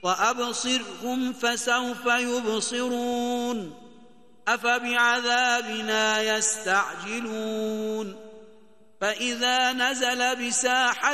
وأبصرهم فسوف يبصرون أفبعذابنا يستعجلون فإذا نزل بساحة